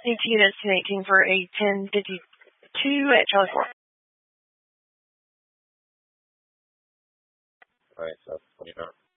Need to get us to 18 for a 1052 at Charlie 4. Alright, so 29.